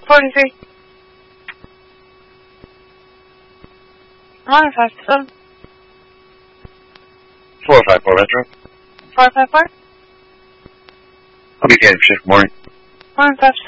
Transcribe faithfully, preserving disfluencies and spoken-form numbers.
forty-three. one five seven. four five four Metro. four five four. I'll be getting shift morning. one five